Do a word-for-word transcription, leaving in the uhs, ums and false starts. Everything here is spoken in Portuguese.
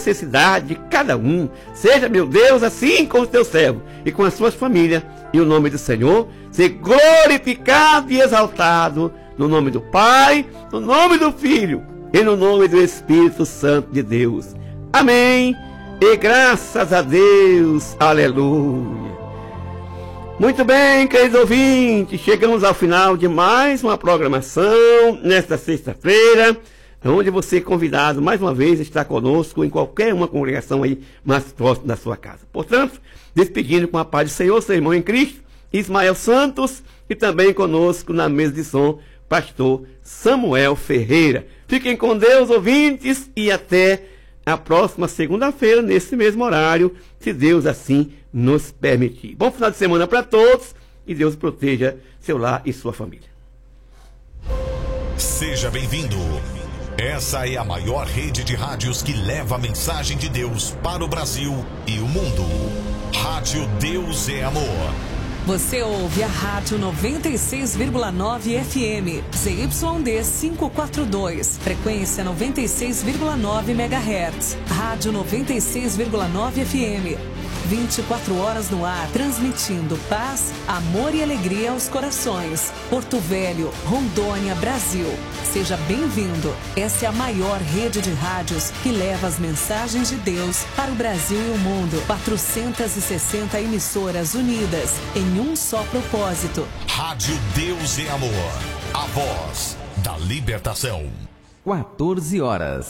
necessidade de cada um. Seja, meu Deus, assim com os teus servos e com as suas famílias. E o nome do Senhor ser glorificado e exaltado no nome do Pai, no nome do Filho e no nome do Espírito Santo de Deus. Amém. E graças a Deus. Aleluia. Muito bem, queridos ouvintes, chegamos ao final de mais uma programação nesta sexta-feira, onde você é convidado mais uma vez a estar conosco em qualquer uma congregação aí mais próxima da sua casa. Portanto, despedindo com a paz do Senhor, seu irmão em Cristo, Ismael Santos, e também conosco na mesa de som, pastor Samuel Ferreira. Fiquem com Deus, ouvintes, e até a próxima segunda-feira, nesse mesmo horário, se Deus assim nos permitir. Bom final de semana para todos e Deus proteja seu lar e sua família. Seja bem-vindo. Essa é a maior rede de rádios que leva a mensagem de Deus para o Brasil e o mundo. Rádio Deus é Amor. Você ouve a Rádio noventa e seis vírgula nove F M, Z Y D quinhentos e quarenta e dois, frequência noventa e seis vírgula nove megahertz. Rádio noventa e seis vírgula nove F M, vinte e quatro horas no ar, transmitindo paz, amor e alegria aos corações. Porto Velho, Rondônia, Brasil. Seja bem-vindo. Essa é a maior rede de rádios que leva as mensagens de Deus para o Brasil e o mundo. quatrocentas e sessenta emissoras unidas em um só propósito. Rádio Deus é Amor. A voz da libertação. quatorze horas.